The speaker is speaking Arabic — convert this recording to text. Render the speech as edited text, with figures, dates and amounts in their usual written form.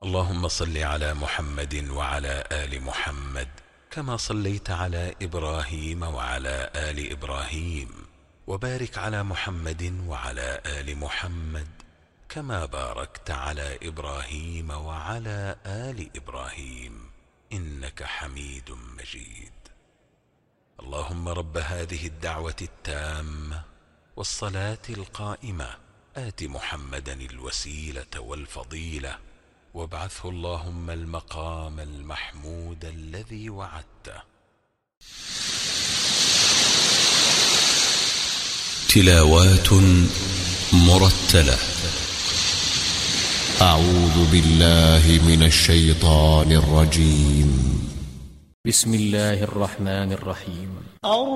اللهم صل على محمد وعلى آل محمد كما صليت على إبراهيم وعلى آل إبراهيم، وبارك على محمد وعلى آل محمد كما باركت على إبراهيم وعلى آل إبراهيم إنك حميد مجيد. اللهم رب هذه الدعوة التامة والصلاة القائمة آت محمدا الوسيلة والفضيلة وابعثه اللهم المقام المحمود الذي وعدته. تلاوات مرتلة. أعوذ بالله من الشيطان الرجيم. بسم الله الرحمن الرحيم.